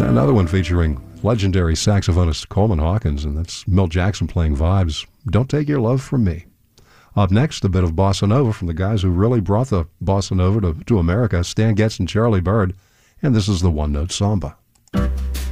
Another one featuring legendary saxophonist Coleman Hawkins, and that's Milt Jackson playing vibes. Don't Take Your Love From Me. Up next, a bit of bossa nova from the guys who really brought the bossa nova to America, Stan Getz and Charlie Byrd, and this is the One Note Samba.